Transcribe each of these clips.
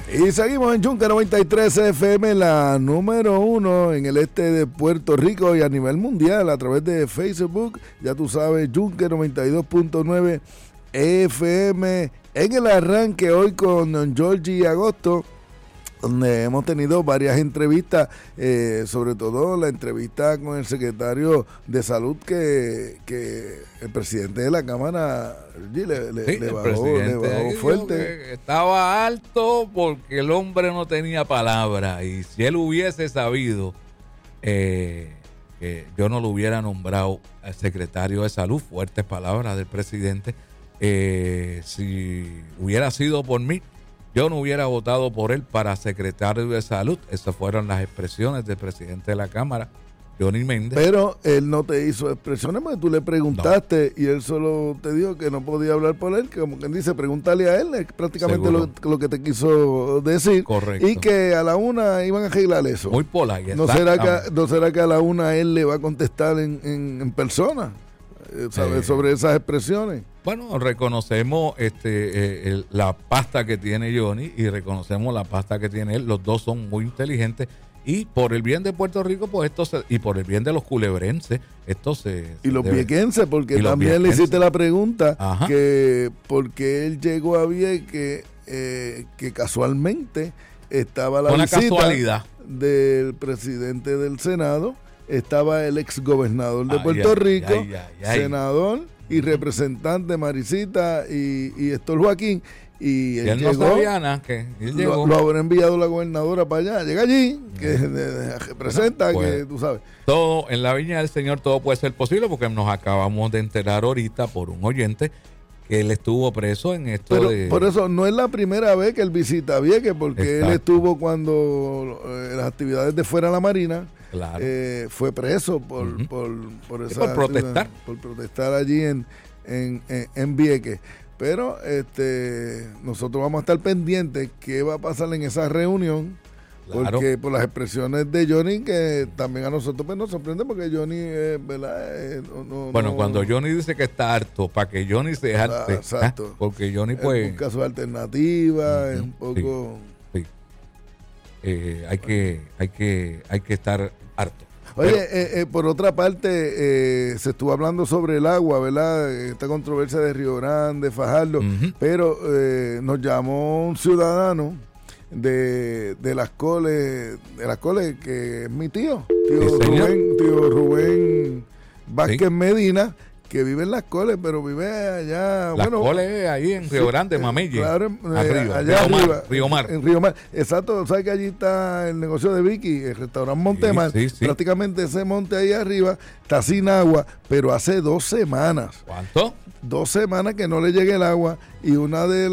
Y seguimos en Yunque 93 FM, la número 1 en el este de Puerto Rico y a nivel mundial a través de Facebook. Ya tú sabes, Yunque 92.9 FM en el arranque hoy con Don Georgie Agosto, donde hemos tenido varias entrevistas, sobre todo la entrevista con el secretario de Salud que el presidente de la Cámara le bajó fuerte. Estaba alto porque el hombre no tenía palabra, y si él hubiese sabido que yo no lo hubiera nombrado al secretario de Salud, fuertes palabras del presidente, si hubiera sido por mí, yo no hubiera votado por él para secretario de Salud. Esas fueron las expresiones del presidente de la Cámara, Johnny Méndez. Pero él no te hizo expresiones porque tú le preguntaste, no, y él solo te dijo que no podía hablar por él, que como quien dice, pregúntale a él, es prácticamente lo que te quiso decir. Correcto. Y que a la una iban a arreglar eso. Muy polite. ¿No será que a la una él le va a contestar en persona? ¿Sabes? Sobre esas expresiones. Bueno, reconocemos la pasta que tiene Johnny y reconocemos la pasta que tiene él. Los dos son muy inteligentes, y por el bien de Puerto Rico, pues y por el bien de los culebrenses, y los viequenses, porque también le hiciste la pregunta, ajá, que porque él llegó a Vieques, que casualmente estaba la visita casualidad del presidente del Senado, estaba el ex gobernador de Puerto Rico, senador y representante Maricita y Héctor Joaquín, y él llegó, no sabía nada, que él llegó. Lo habrá enviado la gobernadora para allá, llega allí, que representa, pues, que tú sabes. Todo en la viña del Señor, todo puede ser posible, porque nos acabamos de enterar ahorita por un oyente que él estuvo preso en esto. Pero por eso no es la primera vez que él visita Vieques, porque exacto, él estuvo cuando las actividades de Fuera de la Marina. Claro. Fue preso por protestar. Por protestar allí en Vieques. Pero nosotros vamos a estar pendientes qué va a pasar en esa reunión. Claro. Porque por las expresiones de Johnny, que también a nosotros pues, nos sorprende, porque Johnny, ¿verdad? Cuando Johnny dice que está harto, para que Johnny se harte. Exacto. Porque Johnny, pues. Busca su alternativa, es un poco. Sí. Hay que estar harto. Oye, por otra parte, se estuvo hablando sobre el agua, ¿verdad? Esta controversia de Río Grande, Fajardo, pero nos llamó un ciudadano de Las Coles, que es mi tío Rubén Vázquez Medina, que vive en Las Coles, pero vive allá. Las Coles ahí en Río Grande, Mamille. Claro, allá arriba. Río Mar. En Río Mar. Exacto, sabes que allí está el negocio de Vicky, el restaurante Montemar. Sí. Prácticamente ese monte ahí arriba está sin agua, pero hace 2 semanas. ¿Cuánto? 2 semanas que no le llegue el agua, y una de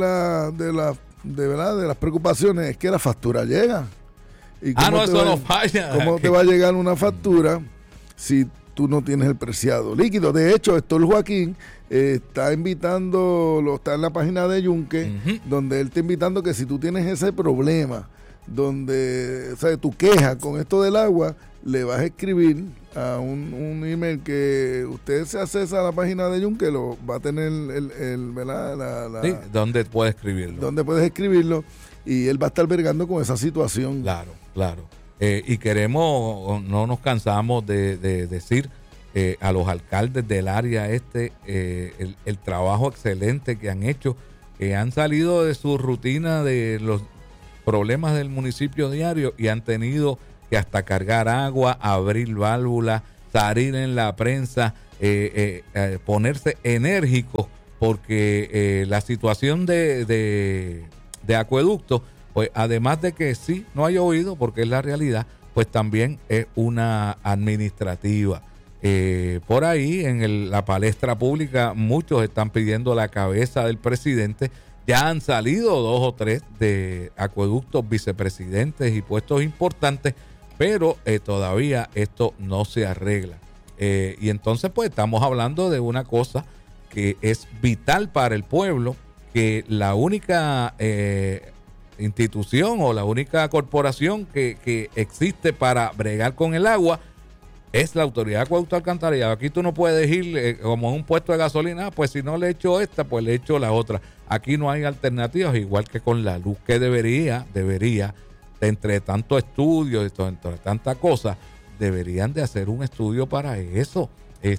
las preocupaciones es que la factura llega. ¿Y eso no falla? ¿Cómo te va a llegar una factura si tú no tienes el preciado líquido? De hecho, Héctor Joaquín está invitando, está en la página de Yunque, donde él está invitando que si tú tienes ese problema, donde, o sea, tu queja con esto del agua, le vas a escribir a un email que usted se accesa a la página de Yunque, lo va a tener ¿verdad? Sí, ¿dónde puede escribirlo? ¿Dónde puedes escribirlo? Y él va a estar vergando con esa situación. Claro. Y queremos, no nos cansamos de decir a los alcaldes del área el trabajo excelente que han hecho, que han salido de su rutina de los problemas del municipio diario y han tenido que hasta cargar agua, abrir válvulas, salir en la prensa, ponerse enérgicos, porque la situación de acueducto, pues además de que sí, no ha llovido, porque es la realidad, pues también es una administrativa. Por ahí en la palestra pública muchos están pidiendo la cabeza del presidente. Ya han salido 2 o 3 de acueductos, vicepresidentes y puestos importantes, pero todavía esto no se arregla. Y entonces pues estamos hablando de una cosa que es vital para el pueblo, que la única institución o la única corporación que existe para bregar con el agua es la Autoridad de Acueducto Alcantarillado. Aquí tú no puedes ir como en un puesto de gasolina, pues si no le echo esta, pues le echo la otra. aquí no hay alternativas, igual que con la luz, que debería, entre tanto estudio, entre tanta cosa, deberían de hacer un estudio para eso,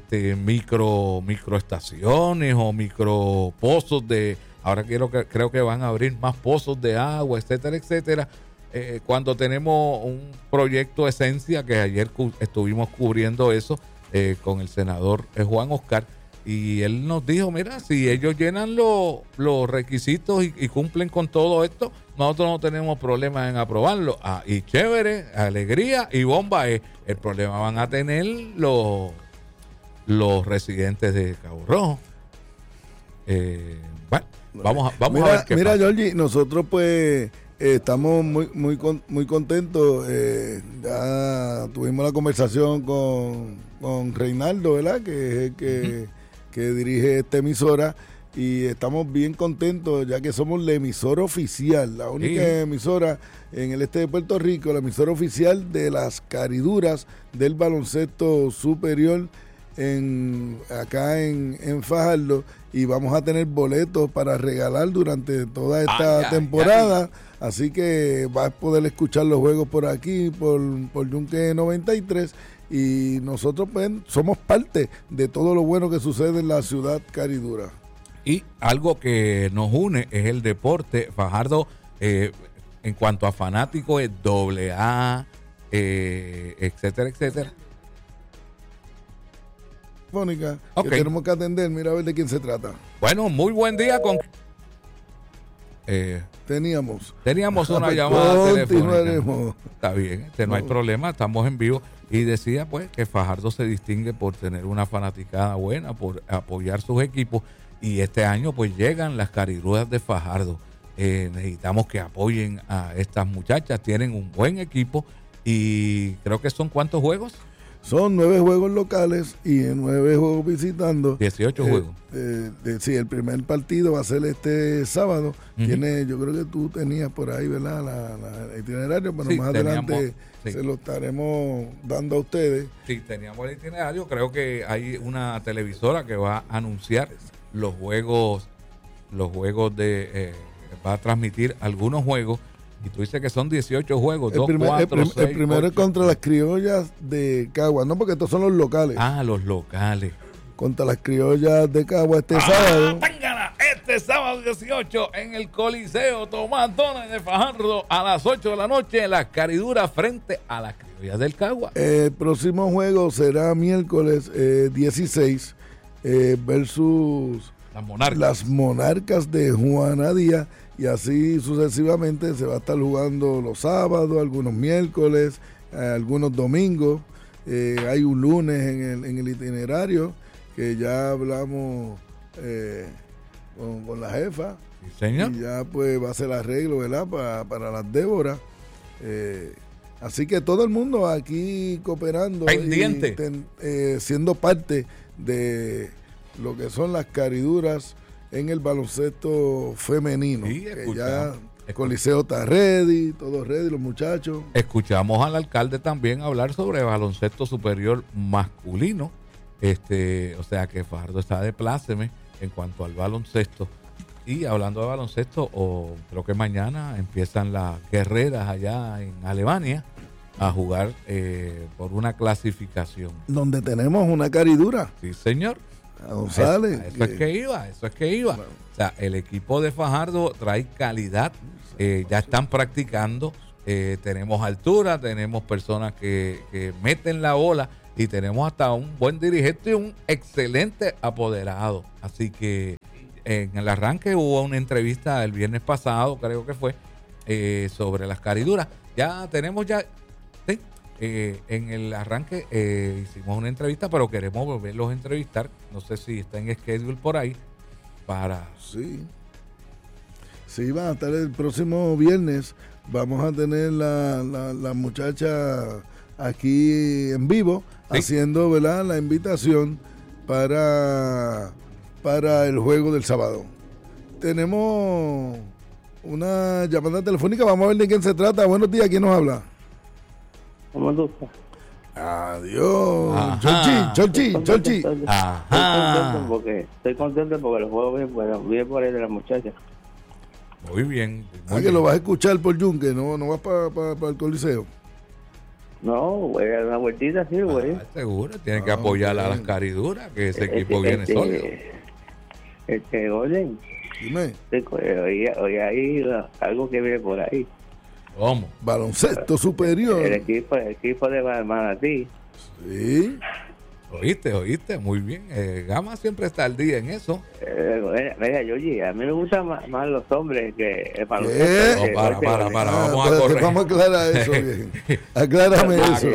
microestaciones o micropozos ahora creo que van a abrir más pozos de agua, etcétera, etcétera. Cuando tenemos un proyecto Esencia, que ayer estuvimos cubriendo eso con el senador Juan Oscar, y él nos dijo, mira, si ellos llenan los requisitos y cumplen con todo esto, nosotros no tenemos problemas en aprobarlo. Y chévere, alegría y bomba es. El problema van a tener los residentes de Cabo Rojo. Bueno, vamos a ver qué mira, pasa. Georgie, nosotros pues estamos muy contentos. Ya tuvimos la conversación con Reinaldo, ¿verdad? Que es el que dirige esta emisora, y estamos bien contentos ya que somos la emisora oficial, la única emisora en el este de Puerto Rico, la emisora oficial de las cariduras del baloncesto superior acá en Fajardo, y vamos a tener boletos para regalar durante toda esta temporada. Así que vas a poder escuchar los juegos por aquí, por Yunque 93, y nosotros pues somos parte de todo lo bueno que sucede en la ciudad caridura. Y algo que nos une es el deporte. Fajardo, en cuanto a fanáticos, es AA, etcétera, etcétera. Mónica, que tenemos que atender, mira a ver de quién se trata. Bueno, muy buen día con... Teníamos una llamada telefónica. Continuaremos. Está bien, no hay problema, estamos en vivo. Y decía pues que Fajardo se distingue por tener una fanaticada buena, por apoyar sus equipos. Y este año pues llegan las cariduras de Fajardo. Necesitamos que apoyen a estas muchachas. Tienen un buen equipo y creo que son ¿cuántos juegos? Son 9 juegos locales y 9 juegos visitando. 18 juegos. Sí, el primer partido va a ser este sábado. Yo creo que tú tenías por ahí, ¿verdad? El itinerario, pero más adelante se lo estaremos dando a ustedes. Sí, teníamos el itinerario. Creo que hay una televisora que va a anunciar los juegos va a transmitir algunos juegos. Y tú dices que son 18 juegos, el primero es contra las Criollas de Cagua, no, porque estos son los locales. Los locales. Contra las Criollas de Cagua sábado. ¡Tángana! Este sábado 18 en el Coliseo Tomás Dones de Fajardo a las 8 de la noche, las cariduras frente a las Criollas del Cagua. El próximo juego será miércoles 16 versus las Monarcas de Juana Díaz. Y así sucesivamente se va a estar jugando los sábados, algunos miércoles, algunos domingos. Hay un lunes en el itinerario que ya hablamos con la jefa. Sí, señor. Y ya pues va a ser arreglo, ¿verdad? para las Déboras. Así que todo el mundo aquí cooperando. Pendiente. Y siendo parte de lo que son las cariduras en el baloncesto femenino. Sí, que ya el Coliseo está ready, todo ready, los muchachos. Escuchamos al alcalde también hablar sobre baloncesto superior masculino. O sea que Fajardo está de pláceme en cuanto al baloncesto. Y hablando de baloncesto, creo que mañana empiezan las guerreras allá en Alemania a jugar por una clasificación. Donde tenemos una caridura. Sí, señor. A González. Eso es que iba. Bueno. O sea, el equipo de Fajardo trae calidad, ya están practicando, tenemos altura, tenemos personas que meten la bola y tenemos hasta un buen dirigente y un excelente apoderado. Así que en el arranque hubo una entrevista el viernes pasado, creo que fue, sobre las cariduras. Ya tenemos ¿sí? En el arranque hicimos una entrevista, pero queremos volverlos a entrevistar. No sé si está en schedule por ahí para... Sí, va a estar el próximo viernes. Vamos a tener la muchacha aquí en vivo, haciendo, ¿verdad?, la invitación para el juego del sábado. Tenemos una llamada telefónica, vamos a ver de quién se trata. Buenos días, ¿quién nos habla? Adiós. Chonchi. Estoy contento porque los juegos bien por ahí de la muchacha. Muy bien. Que lo vas a escuchar por Yunque, no vas para el Coliseo. No, voy a dar una vueltita, sí, güey. Seguro, tienen que apoyar a las cariduras, que ese equipo viene sólido. Golden. Dime. Oye, ahí algo que viene por ahí. ¿Cómo? Baloncesto superior. El equipo de Manatí. Sí. Oíste, muy bien. Gama siempre está al día en eso. Mira, Yoyi, a mí me gustan más los hombres que el baloncesto. No, para, vamos a correr. Vamos a aclarar eso bien. Aclárame eso.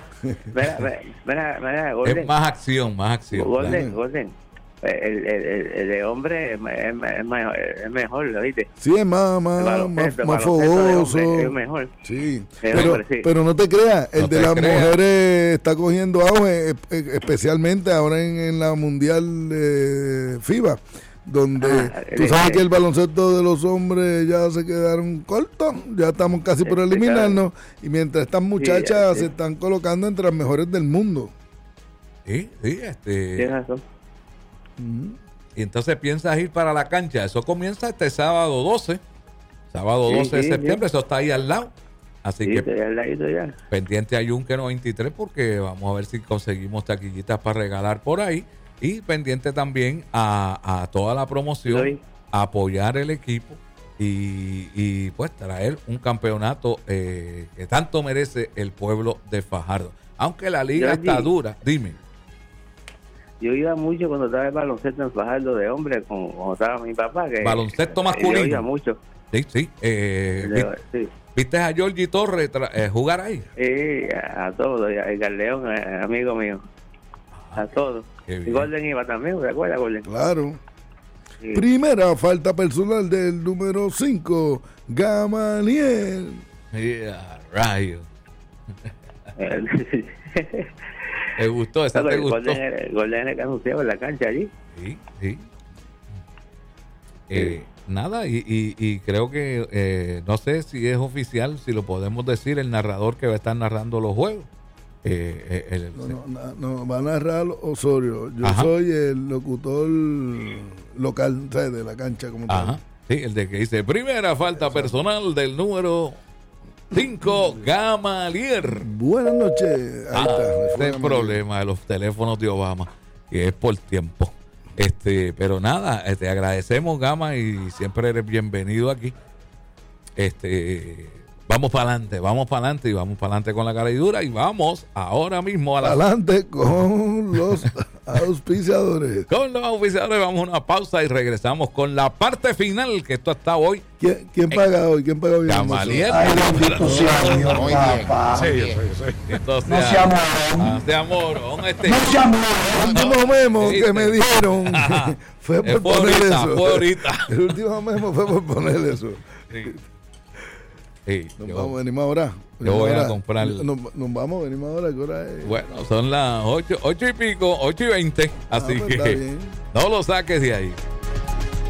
Mira, Golden. Es más acción. Golden. El de hombre es mejor, ¿lo viste? Sí, es más fogoso. Es mejor. Sí. Pero no te creas, el de las mujeres está cogiendo auge, especialmente ahora en la Mundial FIBA, donde tú sabes que el baloncesto de los hombres ya se quedaron cortos, ya estamos casi por eliminarnos, y mientras estas muchachas se están colocando entre las mejores del mundo. Tienes razón. Y entonces piensas ir para la cancha. Eso comienza este sábado 12 de septiembre. Eso está ahí al lado. Así que ya. Pendiente a Yunque 93 porque vamos a ver si conseguimos taquillitas para regalar por ahí. Y pendiente también a toda la promoción, a apoyar el equipo y pues traer un campeonato que tanto merece el pueblo de Fajardo. Aunque la liga está dura. Dime. Yo iba mucho cuando estaba el baloncesto en Fajardo de hombre, cuando estaba mi papá. Baloncesto masculino. Yo iba mucho. Sí. ¿Viste a Georgie Torres jugar ahí? Sí, a todos. El Garleón, amigo mío. A todos. Y Golden iba también, ¿te acuerdas, Golden? Claro. Sí. Primera falta personal del número 5, Gamaliel. Rayo. ¿Te gustó? ¿Esa te gustó? Golden es que anunciaba en la cancha allí. Sí. Nada, y creo que no sé si es oficial, si lo podemos decir, el narrador que va a estar narrando los juegos. No, va a narrar Osorio. Yo soy el locutor local, ¿sabes? De la cancha como tal. Sí, el de que dice primera falta personal del número 5, Gamalier. Buenas noches. Ahí está. El problema de los teléfonos de Obama, que es por tiempo. Pero nada, te agradecemos, Gama, y siempre eres bienvenido aquí. Vamos para adelante y vamos para adelante con la caridura y vamos ahora mismo a la... Adelante con los auspiciadores. Con los auspiciadores vamos a una pausa y regresamos con la parte final, que esto hasta hoy. ¿Quién paga hoy? ¿Quién paga hoy? Gamaliel. Ay, bendito sea Dios, papá. Sí. Entonces, no sea morón. No sea morón. No sea morón. El último memo que me dieron fue por poner eso. Fue ahorita. El último memo fue por poner eso. Sí, venimos ahora. Yo voy a comprar. Nos vamos, venimos ahora. ¿Qué hora es? Bueno, son las 8 y pico, 8:20. Así que no lo saques de ahí.